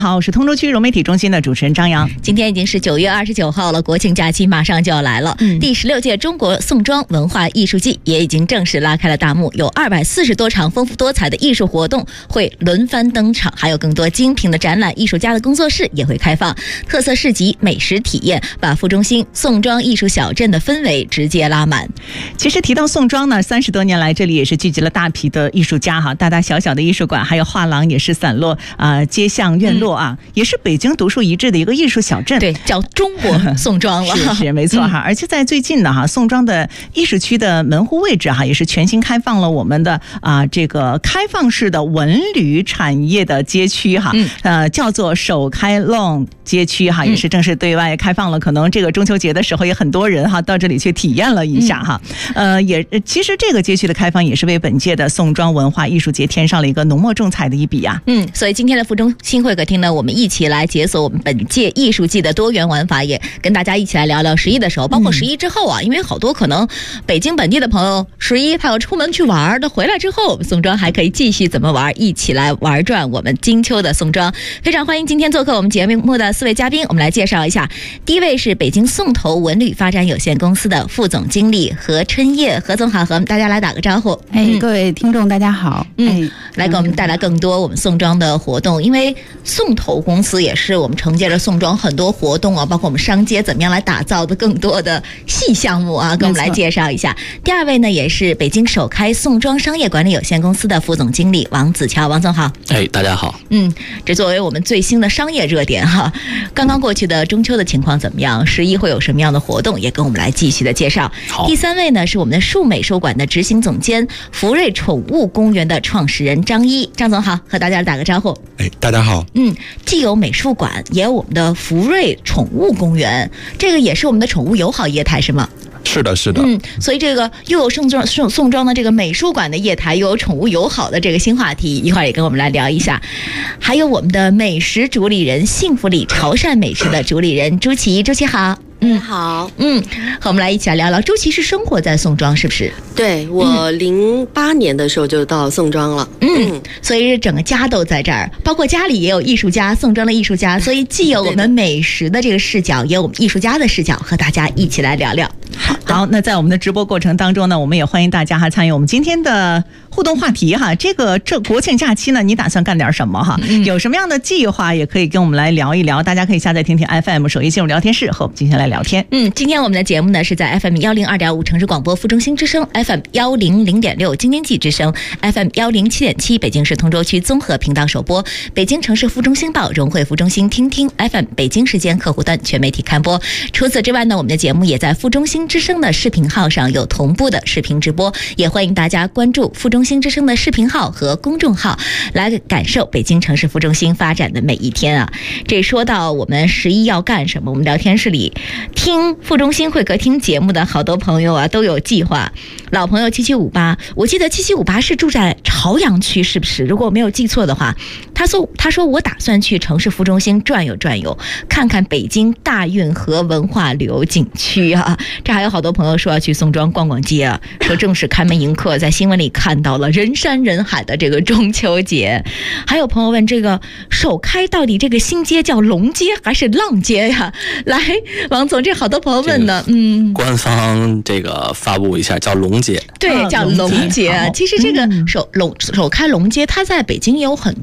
好，我是通州区融媒体中心的主持人张扬。 今天已经是9月29号了，国庆假期马上就要来了。第16届中国宋庄文化艺术季也已经正式拉开了大幕，有240多场丰富多彩的艺术活动会轮番登场，还有更多精品的展览，艺术家的工作室也会开放，特色市集、美食体验，把副中心宋庄艺术小镇的氛围直接拉满。 其实提到宋庄呢，30多年来这里也是聚集了大批的艺术家哈，大大小小的艺术馆还有画廊也是散落街巷院落也是北京独树一帜的一个艺术小镇， 对，叫中国宋庄了。 是没错哈。而且在最近呢宋庄的艺术区的门户位置也是全新开放了我们的这个开放式的文旅产业的街区叫做首开弄街区也是正式对外开放了。可能这个中秋节的时候也很多人到这里去体验了一下其实这个街区的开放也是为本届的宋庄文化艺术节添上了一个浓墨重彩的一笔所以今天的副中心会客厅呢，我们一起来解锁我们本届艺术季的多元玩法，也跟大家一起来聊聊11的时候，包括11之后因为好多可能北京本地的朋友11他要出门去玩，他回来之后宋庄还可以继续怎么玩，一起来玩转我们金秋的宋庄。非常欢迎今天做客我们节目的4位嘉宾，我们来介绍一下。第一位是北京宋投文旅发展有限公司的副总经理何春叶，何总好，和大家来打个招呼。 各位听众大家好。 来给我们带来更多我们宋庄的活动，因为宋投公司也是我们承接着宋庄很多活动包括我们商街怎么样来打造的更多的细项目跟我们来介绍一下。第二位呢，也是北京首开宋庄商业管理有限公司的副总经理王子乔，王总好。 大家好。 这作为我们最新的商业热点刚刚过去的中秋的情况怎么样？11会有什么样的活动，也跟我们来继续的介绍。第三位呢，是我们的树美术馆的执行总监，福瑞宠物公园的创始人张一，张总好，和大家打个招呼。 大家好。 既有美术馆，也有我们的福瑞宠物公园，这个也是我们的宠物友好业态是吗？ 是的，是的。 所以这个又有宋庄的这个美术馆的业态，又有宠物友好的这个新话题，一会儿也跟我们来聊一下。还有我们的美食主理人，幸福里潮汕美食的主理人朱琪，朱琪好。 好。 和我们来一起来聊聊。朱琪是生活在宋庄是不是？ 对，我08年的时候就到宋庄了。 所以整个家都在这儿，包括家里也有艺术家，宋庄的艺术家，所以既有我们美食的这个视角，也有我们艺术家的视角，和大家一起来聊聊。 好，那在我们的直播过程当中呢，我们也欢迎大家参与我们今天的互动话题这国庆假期呢，你打算干点什么有什么样的计划，也可以跟我们来聊一聊。大家可以下载听听 FM 首页进入聊天室，和我们进行来聊天。 今天我们的节目呢是在 FM 102.5城市广播副中心之声， FM 100.6京津冀之声， FM 107.7北京市通州区综合频道首播，北京城市副中心报、融汇副中心听听 FM 北京时间客户端全媒体看播。除此之外呢，我们的节目也在副中心之声的视频号上有同步的视频直播，也欢迎大家关注副中心之声的视频号和公众号，来感受北京城市副中心发展的每一天这说到我们11要干什么，我们聊天室里听副中心会客厅节目的好多朋友都有计划。老朋友7758，我记得7758是住在朝阳区是不是？如果我没有记错的话，他说我打算去城市副中心转悠转悠，看看北京大运河文化旅游景区这还有好多朋友说要去宋庄逛逛街说正式开门迎客，在新闻里看到了人山人海的这个中秋节。还有朋友问，这个首开到底这个新街叫龙街还是浪街呀？来，王总，这好多朋友问呢。 官方这个发布一下叫龙街。 对，叫龙街。其实这个首开龙街，它在北京也有很